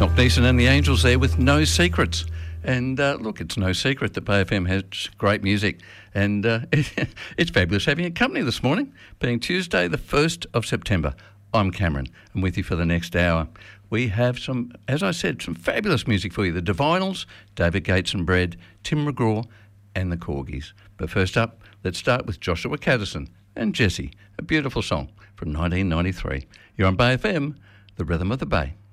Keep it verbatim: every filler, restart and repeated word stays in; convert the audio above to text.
Neeson and the Angels there with No Secrets. And uh, look, it's no secret that Bay F M has great music, and uh, it's fabulous having a company this morning, being Tuesday the first of September. I'm Cameron, and with you for the next hour. We have some, as I said, some fabulous music for you. The Divinals, David Gates and Bread, Tim McGraw and the Corgis. But first up, let's start with Joshua Caddison and Jessie, a beautiful song from nineteen ninety-three. You're on Bay F M, the rhythm of the Bay.